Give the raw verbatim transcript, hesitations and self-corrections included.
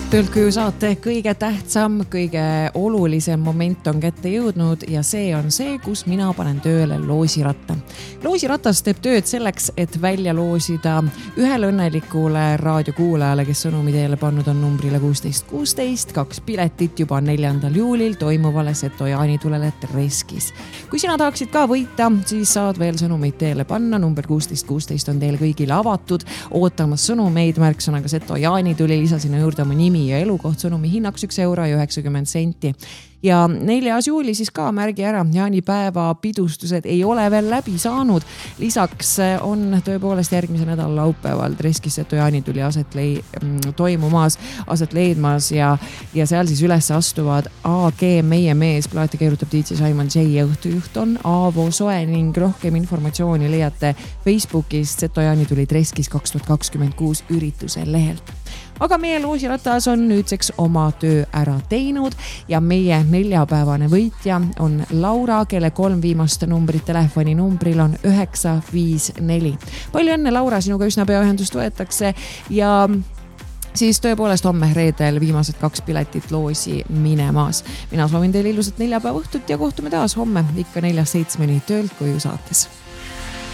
Töölt koju saate kõige tähtsam, kõige olulisem moment on kätte jõudnud ja see on see, kus mina panen tööle loosiratta. Loosiratas teeb tööd selleks, et välja loosida ühele õnnelikule raadiokuulajale, kes sõnumi teele pannud on numbrile kuusteist kuusteist, kaks piletit juba neljandal juulil toimuvale Seto jaanitulele Treskis. Kui sina tahaksid ka võita, siis saad veel sõnumeid teele panna. Number kuusteist kuusteist on teile kõigile avatud, ootamas sõnumeid märksõnaga Seto jaanituli, lisa sinna juurde oma nimi ja elukoht, sõnumi hinnaks üks euro ja üheksakümmend senti. Ja neljas juuli siis ka märgi ära, jaanipäeva pidustused ei ole veel läbi saanud. Lisaks on tõepoolest järgmise nädala laupäeval Treskis Seto jaanituli aset lei, toimumas, aset leidmas ja, ja seal siis üles astuvad A G Meie mees, plaati keerutab D J Simon J ja õhtujuht on Aavo Soe ning rohkem informatsiooni leiate Facebookist Seto jaanituli Treskis kaks tuhat kakskümmend kuus ürituse lehelt. Aga meie loosiratas on nüüdseks oma töö ära teinud ja meie neljapäevane võitja on Laura, kelle kolm viimast numbrit telefoni numbril on üheksa viis neli. Palju õnne, Laura, sinuga üsna pea ühendust võetakse ja siis tõepoolest homme reedel viimased kaks piletit loosi minemas. Mina soovin teile ilusat neljapäeva õhtut ja kohtume taas homme ikka neljast seitsmeni Töölt koju saates.